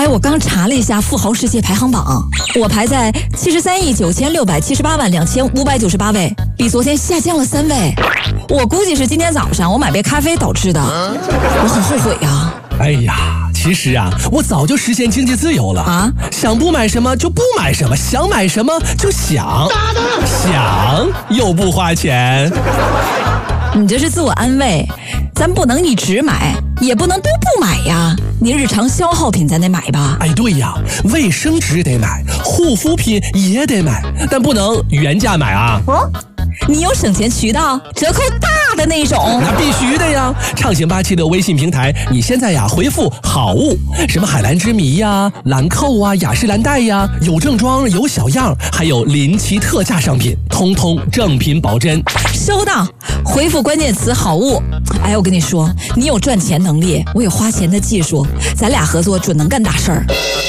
哎，我刚查了一下富豪世界排行榜，我排在73亿9678255898位，比昨天下降了3位。我估计是今天早上我买杯咖啡导致的，我很后悔呀。 哎呀，其实啊，我早就实现经济自由了啊！想不买什么就不买什么，想买什么就想又不花钱。 你这是自我安慰，咱不能一直买，也不能都不买呀。你日常消耗品咱得买吧？ 哎，对呀，卫生纸得买，护肤品也得买，但不能原价买啊。 你有省钱渠道，折扣大的那种？ 那必须的呀！畅行876微信平台，你现在呀回复好物，什么海蓝之谜呀、兰蔻啊、雅诗兰黛呀，有正装有小样，还有临期特价商品，通通正品保真。 收到，回复关键词好物。哎，我跟你说，你有赚钱能力，我有花钱的技术，咱俩合作准能干大事儿。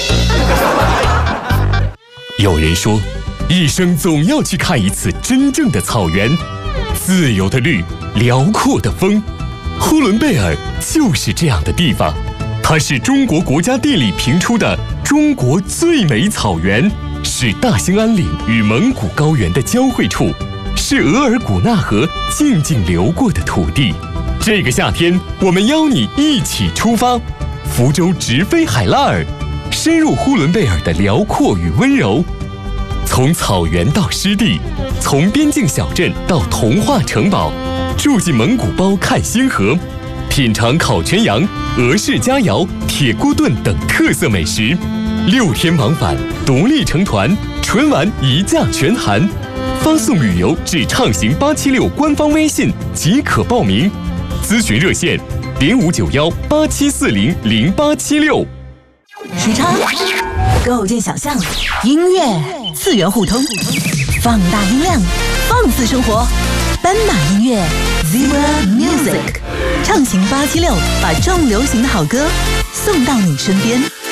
有人说，一生总要去看一次真正的草原，自由的绿，辽阔的风。呼伦贝尔就是这样的地方，它是中国国家地理评出的中国最美草原，是大兴安岭与蒙古高原的交汇处，是额尔古纳河静静流过的土地。这个夏天，我们邀你一起出发，福州直飞海拉尔，深入呼伦贝尔的辽阔与温柔。从草原到湿地，从边境小镇到童话城堡，住进蒙古包看星河，品尝烤全羊、俄式佳肴、铁锅炖等特色美食。6天往返，独立成团，纯玩一价全含。发送旅游至畅行876官方微信即可报名。咨询热线059187400876。 时差，构建想象，音乐次元互通，放大音量，放肆生活。斑马音乐 Zebra Music， 畅行876，把重流行的好歌送到你身边。